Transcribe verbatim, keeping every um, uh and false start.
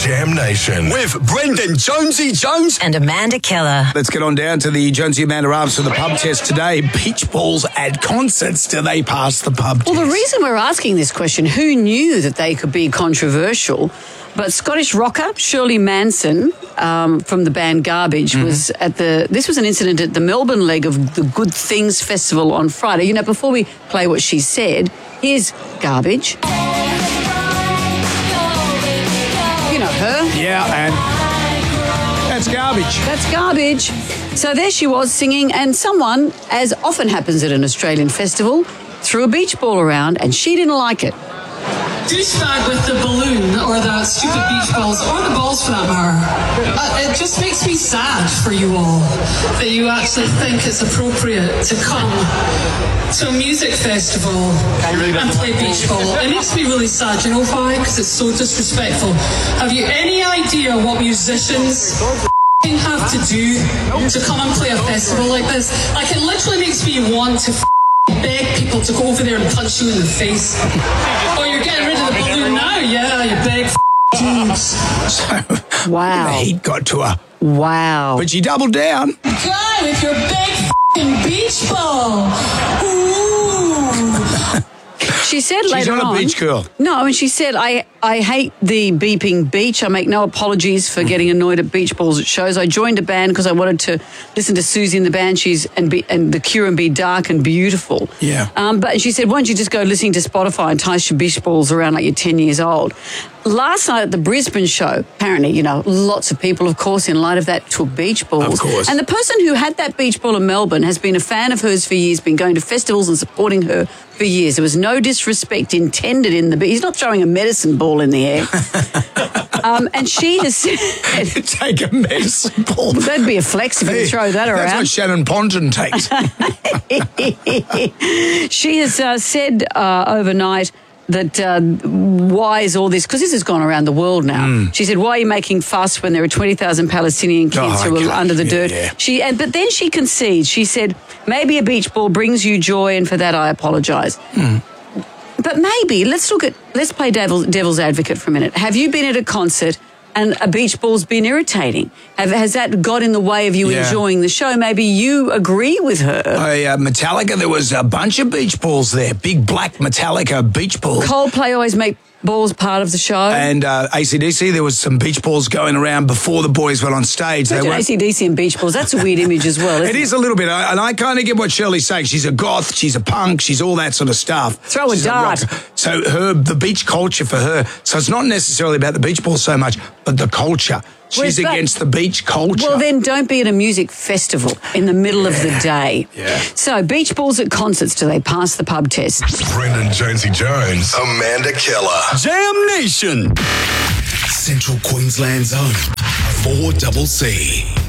Jam Nation with Brendan Jonesy Jones and Amanda Keller. Let's get on down to the Jonesy Amanda Arms for the pub test today. Beach balls at concerts, do they pass the pub test? Well, the reason we're asking this question, who knew that they could be controversial? But Scottish rocker Shirley Manson um, from the band Garbage mm-hmm. was at the... This was an incident at the Melbourne leg of the Good Things Festival on Friday. You know, before we play what she said, here's Garbage. You know her. Yeah, and that's Garbage. That's Garbage. So there she was singing, and someone, as often happens at an Australian festival, threw a beach ball around, and she didn't like it. Douchebag with the balloon or the stupid beach balls, or the balls for that matter. Uh, it just makes me sad for you all that you actually think it's appropriate to come to a music festival and play beach ball. It makes me really sad. You know why? Because it's so disrespectful. Have you any idea what musicians have to do to come and play a festival like this? Like, it literally makes me want to beg people to go over there and punch you in the face. Oh, you're getting rid of the balloon now? Yeah, you big dudes. So, wow. The heat got to her. Wow. But she doubled down. Guy with your big beach ball. Ooh. She said She's later not on... a beach girl. No, and she said, I, I hate the beeping beach. I make no apologies for getting annoyed at beach balls at shows. I joined a band because I wanted to listen to Susie and the Banshees and be, and The Cure and be dark and beautiful. Yeah. Um, but she said, why don't you just go listening to Spotify and tie your beach balls around like you're ten years old? Last night at the Brisbane show, apparently, you know, lots of people, of course, in light of that, took beach balls. Of course. And the person who had that beach ball in Melbourne has been a fan of hers for years, been going to festivals and supporting her for years. There was no disrespect intended in the... He's not throwing a medicine ball in the air. um, and she has said... Take a medicine ball. That'd be a flex if you throw that around. That's what Shannon Ponton takes. She has uh, said uh, overnight that uh, why is all this... Because this has gone around the world now. Mm. She said, why are you making fuss when there are twenty thousand Palestinian kids oh, who okay. are under the yeah, dirt? Yeah. She, and, but then she concedes. She said, maybe a beach ball brings you joy, and for that I apologise. Mm. But maybe, let's look at... Let's play devil's, devil's advocate for a minute. Have you been at a concert and a beach ball's been irritating? Have, has that got in the way of you yeah. enjoying the show? Maybe you agree with her. I, uh, Metallica, there was a bunch of beach balls there. Big black Metallica beach balls. Coldplay always make balls part of the show. And uh, A C D C, there was some beach balls going around before the boys went on stage. They were A C D C and beach balls. That's a weird image as well, isn't it? It is a little bit. I, and I kind of get what Shirley's saying. She's a goth, she's a punk, she's all that sort of stuff. Throw a she's dart. A so her, the beach culture for her, so it's not necessarily about the beach ball so much, but the culture. She's against the beach culture. Well, then don't be at a music festival in the middle yeah. of the day. Yeah. So, beach balls at concerts, do they pass the pub test? Brendan Jonesy Jones, Amanda Keller. Jam Nation. Central Queensland's own four C C.